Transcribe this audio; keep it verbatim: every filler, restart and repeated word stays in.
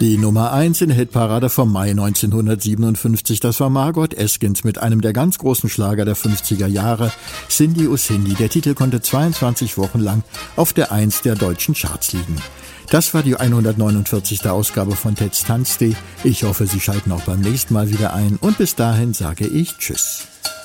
Die Nummer eins in der Hitparade vom Mai neunzehnhundertsiebenundfünfzig, das war Margot Eskins mit einem der ganz großen Schlager der fünfziger Jahre, Cindy oh Cindy. Der Titel konnte zweiundzwanzig Wochen lang auf der Eins der deutschen Charts liegen. Das war die hundertneunundvierzigste Ausgabe von Ted's Tanztee. Ich hoffe, Sie schalten auch beim nächsten Mal wieder ein und bis dahin sage ich Tschüss.